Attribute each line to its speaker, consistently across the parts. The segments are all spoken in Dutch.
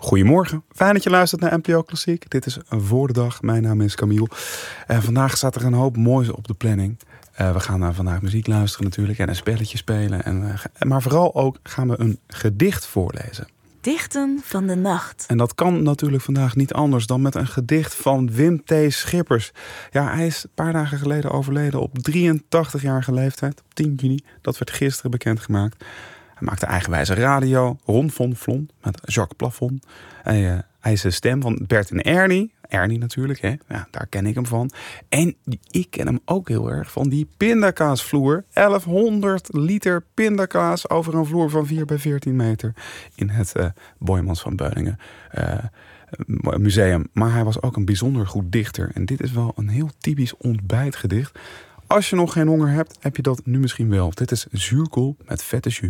Speaker 1: Goedemorgen, fijn dat je luistert naar NPO Klassiek. Dit is Voor de Dag, mijn naam is Camille. Vandaag staat er een hoop moois op de planning. We gaan vandaag muziek luisteren natuurlijk en een spelletje spelen. Maar vooral ook gaan we een gedicht voorlezen.
Speaker 2: Dichten van de nacht.
Speaker 1: En dat kan natuurlijk vandaag niet anders dan met een gedicht van Wim T. Schippers. Ja, hij is een paar dagen geleden overleden op 83-jarige leeftijd. Op 10 juni, dat werd gisteren bekendgemaakt. Hij maakte eigenwijze radio, Ron von Vlon met Jacques Plafond. Hij is de stem van Bert en Ernie. Ernie natuurlijk, hè? Ja, daar ken ik hem van. En ik ken hem ook heel erg van die pindakaasvloer. 1100 liter pindakaas over een vloer van 4 bij 14 meter. In het Boijmans van Beuningen museum. Maar hij was ook een bijzonder goed dichter. En dit is wel een heel typisch ontbijtgedicht. Als je nog geen honger hebt, heb je dat nu misschien wel. Dit is zuurkool met vette jus.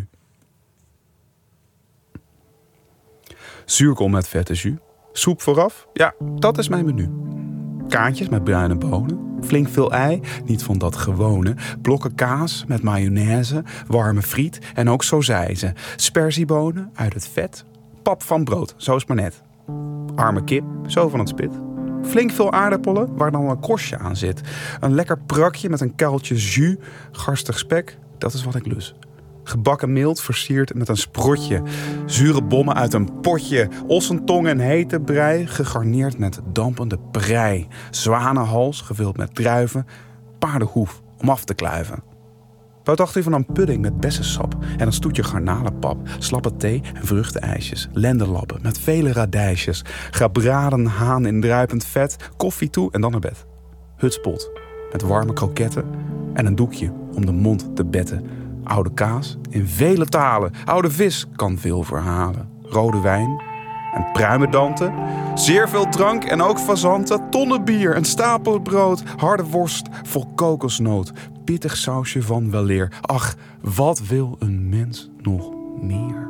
Speaker 1: Zuurkool met vette jus. Soep vooraf? Ja, dat is mijn menu. Kaartjes met bruine bonen. Flink veel ei, niet van dat gewone. Blokken kaas met mayonaise. Warme friet en ook sausijzen. Sperziebonen uit het vet. Pap van brood, zo is maar net. Arme kip, zo van het spit. Flink veel aardappelen waar dan een korstje aan zit. Een lekker prakje met een kuiltje jus. Garstig spek, dat is wat ik lus. Gebakken mild versierd met een sprotje. Zure bommen uit een potje. Ossentong en hete brei gegarneerd met dampende prei. Zwanenhals gevuld met druiven. Paardenhoef om af te kluiven. Wat dacht u van een pudding met bessensap en een stoetje garnalenpap, slappe thee en vruchtenijsjes, lendelappen met vele radijsjes, gebraden haan in druipend vet, koffie toe en dan naar bed. Hutspot met warme kroketten en een doekje om de mond te betten. Oude kaas in vele talen, oude vis kan veel verhalen. Rode wijn en pruimendanten, zeer veel drank en ook fazanten, tonnen bier, een stapel brood, harde worst vol kokosnoot, pittig sausje van weleer. Ach, wat wil een mens nog meer?